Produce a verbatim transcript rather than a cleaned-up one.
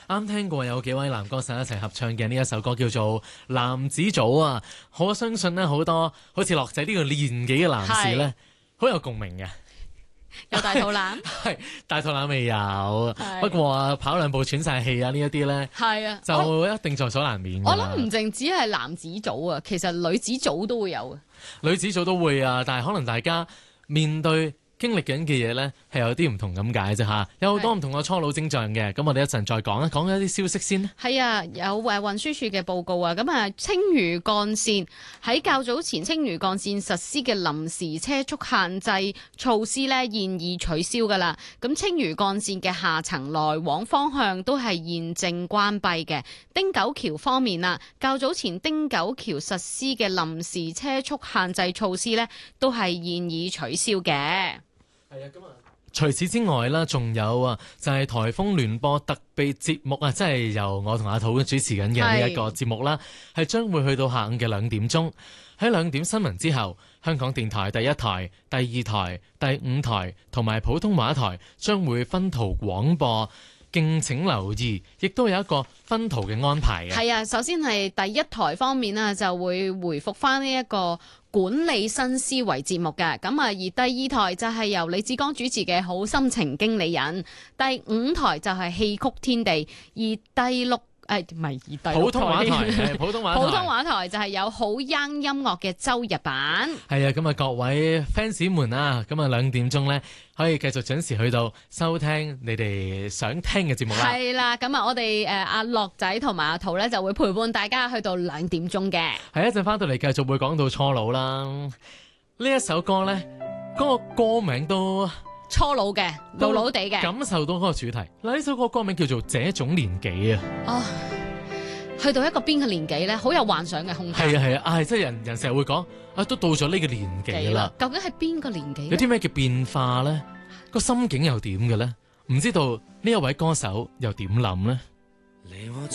啱聽過有幾位男歌手一齊合唱嘅呢一首歌叫做《男子組》啊，我相信呢，好多好似樂仔呢個年紀嘅男士呢，好有共鳴嘅。 有大肚腩， 係大肚腩未有，不過啊跑兩步喘晒氣啊呢一啲咧，係啊就一定在所難免。 我諗唔淨止係男子組啊，其實女子組都會有啊。 女子組都會啊，但係可能大家面對經歷緊嘅嘢呢，係有啲唔同咁解啫嚇，有好多唔同嘅初老徵象嘅，咁我哋一陣再講啦，講一啲消息先。 係啊，有誒運輸署嘅報告啊，咁啊青嶼幹線喺較早前青嶼幹線實施嘅臨時車速限制措施呢，現已取消㗎啦。咁青嶼幹線嘅下層來往方向都係現正關閉嘅。汀九橋方面啊，較早前汀九橋實施嘅臨時車速限制措施呢，都係現已取消嘅。 係啊，咁啊，除此之外啦，仲有啊，就係颱風聯播特別節目啊，即係由我同阿土主持緊嘅呢一個節目啦，係將會去到下午嘅兩點鐘。喺兩點新聞之後，香港電台第一台、第二台、第五台同埋普通話台將會分途廣播。敬請留意，亦都有一個分途嘅安排嘅。 係啊，首先係第一台方面啊，就會回復翻呢一個管理新思維節目嘅。咁啊，而第二台就係由李志剛主持嘅好心情經理人，第五台就係戲曲天地，而第六誒唔係第六普通話台，普通話台， 普通話台就係有好 young 音樂嘅周日版。 係啊，咁啊各位 fans 們啊，咁啊兩點鐘咧可以繼續準時去到收聽你哋想聽嘅節目啦。 係啦，咁啊我哋誒阿樂仔同埋阿圖咧就會陪伴大家去到兩點鐘嘅。 係一陣翻到嚟繼續會講到初老啦。呢一首歌咧，嗰個歌名都初老嘅，老老地嘅， 感受到嗰個主題。嗱，呢首歌歌名叫做《這種年紀》啊。 哦，去到一個邊嘅年紀咧，好有幻想嘅空間。 係啊係啊，啊即係人人成日會講啊，都到咗呢個年紀啦。 究竟係邊個年紀？ 有啲咩叫變化咧？個心境又點嘅咧？唔知道呢一位歌手又點諗咧？